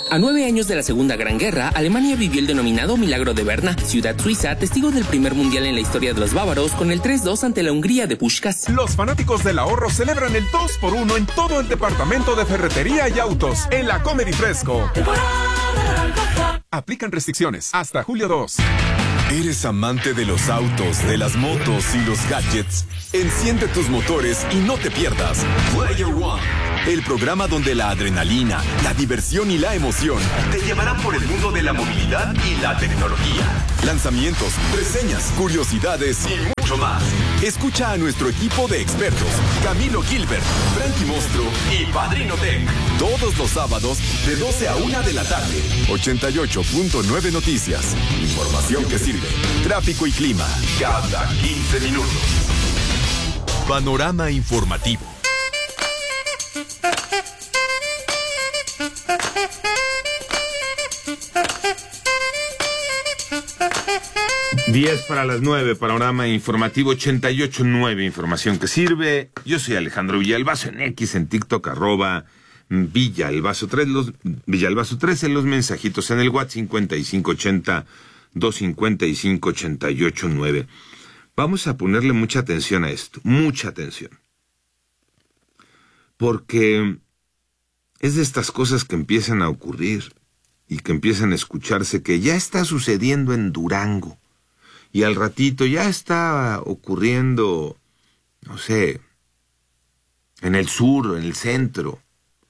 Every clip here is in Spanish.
A 9 años de la Segunda Gran Guerra, Alemania vivió el denominado Milagro de Berna, ciudad suiza, testigo del primer mundial en la historia de los bávaros con el 3-2 ante la Hungría de Puskás. Los fanáticos del ahorro celebran el 2x1 en todo el departamento de ferretería y autos en la Comedy Fresco. Aplican restricciones hasta julio 2. ¿Eres amante de los autos, de las motos y los gadgets? Enciende tus motores y no te pierdas Player One, el programa donde la adrenalina, la diversión y la emoción te llevarán por el mundo de la movilidad y la tecnología. Lanzamientos, reseñas, curiosidades y mucho más. Escucha a nuestro equipo de expertos, Camilo Gilbert, Frankie Monstruo y Padrino Tech. Todos los sábados de 12 a 1 de la tarde. 88.9 Noticias. Información que sirve. Tráfico y clima cada 15 minutos. Panorama informativo. Diez para las 9, panorama informativo 88.9, información que sirve. Yo soy Alejandro Villalbazo en X, en TikTok, @Villalbazo3, Villalbazo3 en los mensajitos en el WhatsApp 5580-255-88.9. Vamos a ponerle mucha atención a esto, mucha atención. Porque es de estas cosas que empiezan a ocurrir y que empiezan a escucharse que ya está sucediendo en Durango. Y al ratito ya está ocurriendo, no sé, en el sur, en el centro.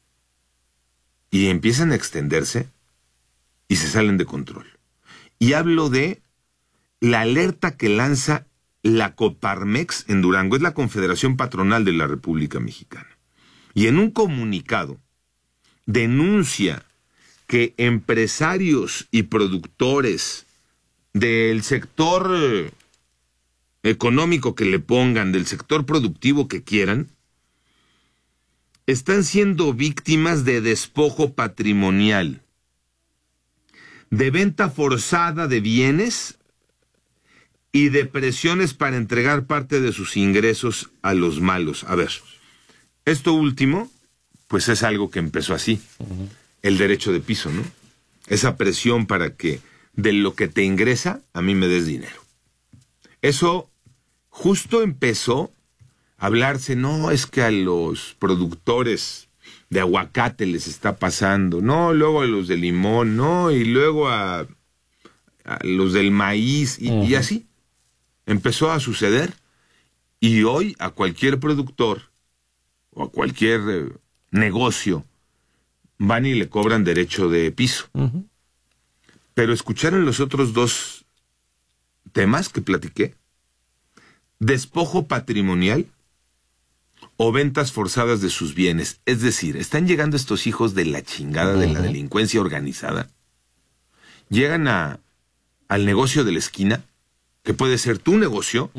Y empiezan a extenderse y se salen de control. Y hablo de la alerta que lanza la Coparmex en Durango, es la Confederación Patronal de la República Mexicana. Y en un comunicado denuncia que empresarios y productores del sector económico que le pongan, del sector productivo que quieran, están siendo víctimas de despojo patrimonial, de venta forzada de bienes y de presiones para entregar parte de sus ingresos a los malos. A ver, esto último, pues es algo que empezó así, el derecho de piso, ¿no? Esa presión para que de lo que te ingresa, a mí me des dinero. Eso justo empezó a hablarse, no, es que a los productores de aguacate les está pasando, no, luego a los de limón, no, y luego a los del maíz, y así. Empezó a suceder, y hoy a cualquier productor o a cualquier negocio van y le cobran derecho de piso. Pero ¿escucharon los otros dos temas que platiqué? Despojo patrimonial o ventas forzadas de sus bienes. Es decir, están llegando estos hijos de la chingada de la delincuencia organizada. Llegan al negocio de la esquina, que puede ser tu negocio.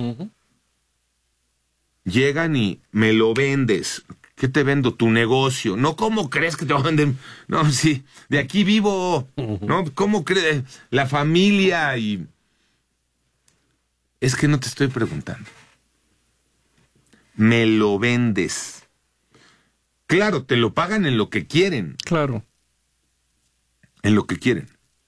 Llegan y me lo vendes. ¿Qué te vendo? Tu negocio. No, ¿cómo crees que te venden? No, sí, de aquí vivo. No, ¿cómo crees? La familia y... Es que no te estoy preguntando. Me lo vendes. Claro, te lo pagan en lo que quieren. Claro. En lo que quieren.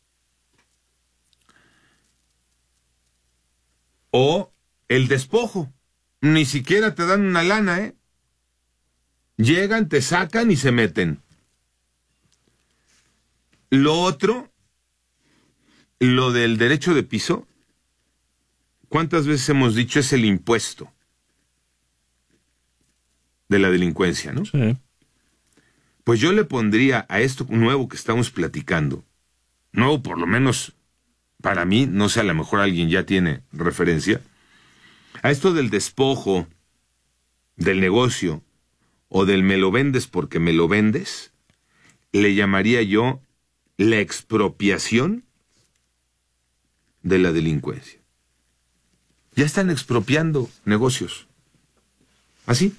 O el despojo. Ni siquiera te dan una lana, ¿eh? Llegan, te sacan y se meten. Lo otro, lo del derecho de piso, ¿cuántas veces hemos dicho es el impuesto de la delincuencia, no? Sí. Pues yo le pondría a esto nuevo que estamos platicando, nuevo por lo menos para mí, no sé, a lo mejor alguien ya tiene referencia, a esto del despojo, del negocio, o del me lo vendes porque me lo vendes, le llamaría yo la expropiación de la delincuencia. Ya están expropiando negocios. ¿Así?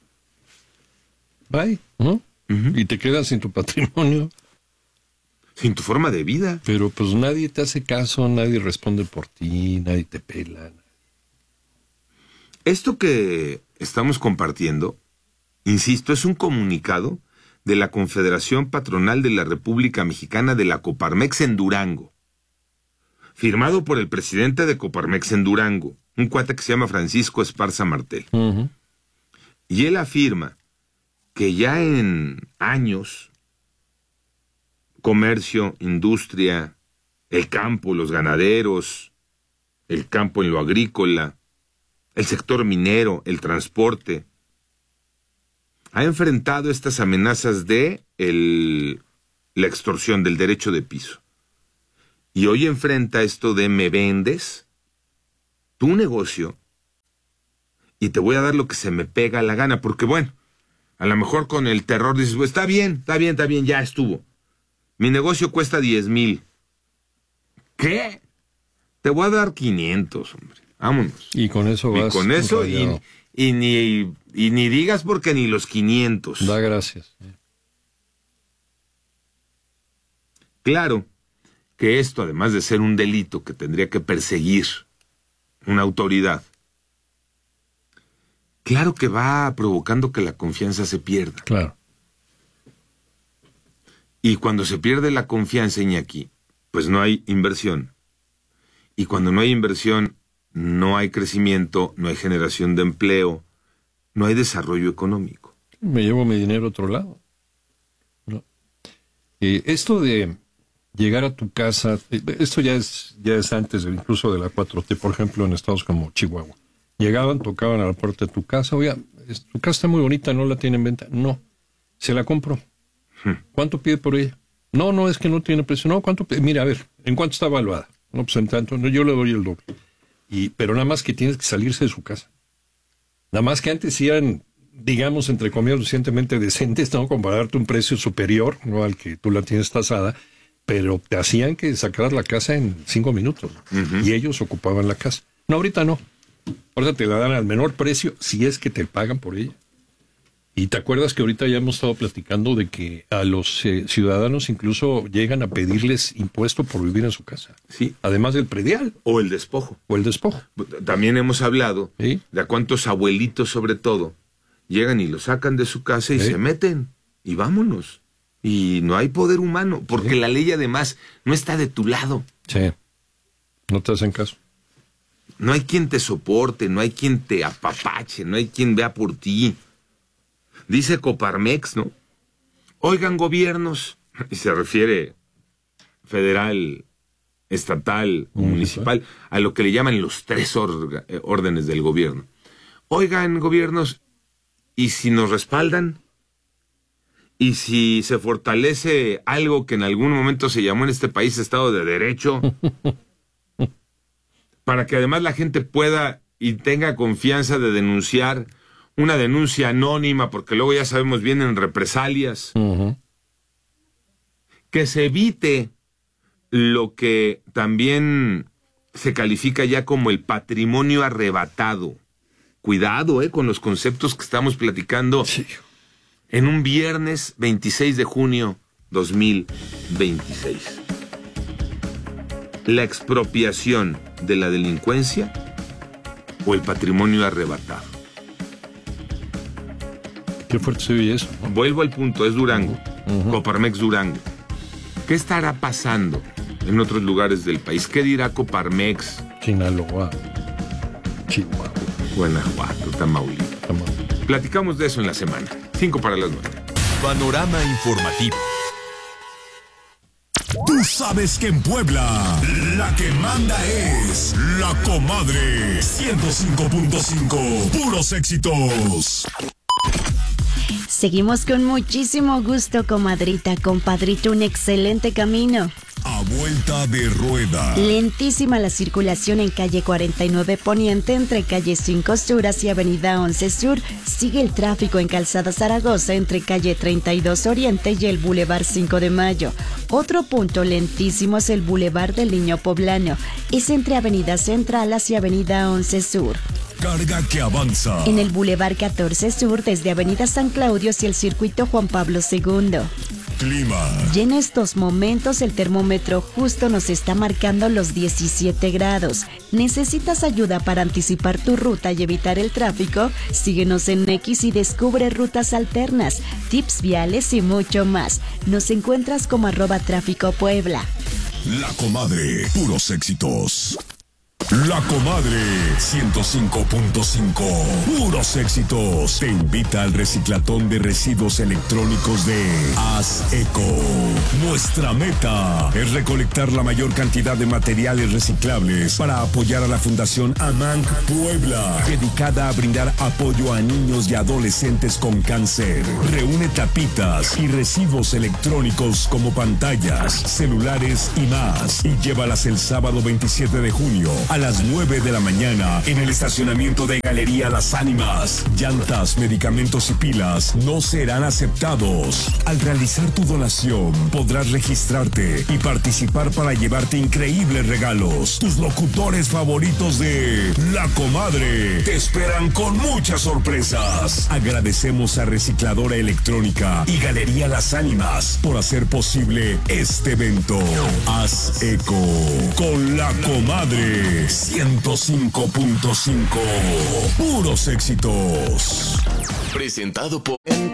Bye, ¿no? Y te quedas sin tu patrimonio. Sin tu forma de vida. Pero pues nadie te hace caso, nadie responde por ti, nadie te pela. Esto que estamos compartiendo, insisto, es un comunicado de la Confederación Patronal de la República Mexicana de la Coparmex en Durango, firmado por el presidente de Coparmex en Durango, un cuate que se llama Francisco Esparza Martel. Uh-huh. Y él afirma que ya en años, comercio, industria, el campo, los ganaderos, el campo en lo agrícola, el sector minero, el transporte, ha enfrentado estas amenazas de la extorsión del derecho de piso. Y hoy enfrenta esto de me vendes tu negocio y te voy a dar lo que se me pega la gana, porque bueno, a lo mejor con el terror dices, pues, está bien, ya estuvo. Mi negocio cuesta 10,000. ¿Qué? Te voy a dar 500, hombre. Vámonos. Y con eso vas. Y con eso, y ni digas porque ni los 500. Da gracias. Claro que esto, además de ser un delito que tendría que perseguir una autoridad, claro que va provocando que la confianza se pierda. Claro. Y cuando se pierde la confianza, Iñaki, pues no hay inversión. Y cuando no hay inversión, no hay crecimiento, no hay generación de empleo, no hay desarrollo económico. Me llevo mi dinero a otro lado. ¿No? Esto de llegar a tu casa, esto ya es antes incluso de la 4T, por ejemplo, en estados como Chihuahua. Llegaban, tocaban a la puerta de tu casa, oiga, tu casa está muy bonita, ¿no la tiene en venta? No, se la compro. ¿Cuánto pide por ella? No, es que no tiene precio. No, ¿cuánto pide? Mira, a ver, ¿en cuánto está evaluada? No, pues en tanto, no, yo le doy el doble. Pero nada más que tienes que salirse de su casa. Nada más que antes eran, digamos, entre comillas, suficientemente decentes, ¿no? Como para darte un precio superior, ¿no? Al que tú la tienes tasada, pero te hacían que sacaras la casa en 5 minutos. Uh-huh. Y ellos ocupaban la casa. No, ahorita no. Ahorita te la dan al menor precio si es que te pagan por ella. Y te acuerdas que ahorita ya hemos estado platicando de que a los ciudadanos incluso llegan a pedirles impuesto por vivir en su casa. Sí. Además del predial. O el despojo. También hemos hablado, ¿sí?, de a cuántos abuelitos, sobre todo, llegan y lo sacan de su casa y se meten. Y vámonos. Y no hay poder humano, porque la ley además no está de tu lado. Sí. No te hacen caso. No hay quien te soporte, no hay quien te apapache, no hay quien vea por ti. Dice Coparmex, ¿no? Oigan, gobiernos, y se refiere federal, estatal o municipal, a lo que le llaman los 3 órdenes del gobierno. Oigan, gobiernos, ¿y si nos respaldan? ¿Y si se fortalece algo que en algún momento se llamó en este país Estado de Derecho? Para que además la gente pueda y tenga confianza de denunciar una denuncia anónima, porque luego ya sabemos vienen represalias. Uh-huh. Que se evite lo que también se califica ya como el patrimonio arrebatado. Cuidado, con los conceptos que estamos platicando. Sí. En un viernes 26 de junio 2026. La expropiación de la delincuencia o el patrimonio arrebatado. Qué fuerte se oye eso, ¿no? Vuelvo al punto, es Durango, Uh-huh. Coparmex Durango. ¿Qué estará pasando en otros lugares del país? ¿Qué dirá Coparmex? Sinaloa, Chihuahua, Guanajuato, Tamaulipas. Platicamos de eso en la semana. 5 para las 9. Panorama informativo. Tú sabes que en Puebla la que manda es La Comadre 105.5. Puros éxitos. Seguimos con muchísimo gusto, comadrita, compadrito, un excelente camino. A vuelta de rueda. Lentísima la circulación en calle 49 Poniente entre calle 5 Sur hacia avenida 11 Sur. Sigue el tráfico en Calzada Zaragoza entre calle 32 Oriente y el Boulevard 5 de Mayo. Otro punto lentísimo es el Boulevard del Niño Poblano. Es entre avenida Central hacia avenida 11 Sur. Carga que avanza. En el Boulevard 14 Sur desde avenida San Claudio hacia el circuito Juan Pablo II. Clima. Y en estos momentos el termómetro justo nos está marcando los 17 grados. ¿Necesitas ayuda para anticipar tu ruta y evitar el tráfico? Síguenos en X y descubre rutas alternas, tips viales y mucho más. Nos encuentras como @tráficopuebla. La Comadre, puros éxitos. La Comadre 105.5, puros éxitos. Te invita al reciclatón de residuos electrónicos de Haz Eco. Nuestra meta es recolectar la mayor cantidad de materiales reciclables para apoyar a la Fundación AMANC Puebla, dedicada a brindar apoyo a niños y adolescentes con cáncer. Reúne tapitas y residuos electrónicos como pantallas, celulares y más, y llévalas el sábado 27 de junio a las 9 de la mañana en el estacionamiento de Galería Las Ánimas. Llantas, medicamentos y pilas no serán aceptados. Al realizar tu donación, podrás registrarte y participar para llevarte increíbles regalos. Tus locutores favoritos de La Comadre te esperan con muchas sorpresas. Agradecemos a Recicladora Electrónica y Galería Las Ánimas por hacer posible este evento. Haz Eco con La Comadre 105.5. Puros éxitos. Presentado por...